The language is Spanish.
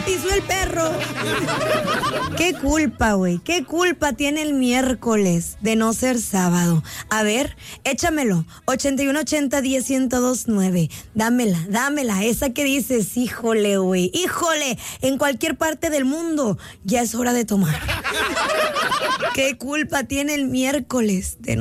pisó el perro. ¿Qué culpa, güey? ¿Qué culpa tiene el miércoles de no ser sábado? A ver, échamelo. 8180-10-1029. Dámela. Esa que dices, híjole, güey. Híjole, en cualquier parte del mundo ya es hora de tomar. ¿Qué culpa tiene el miércoles de no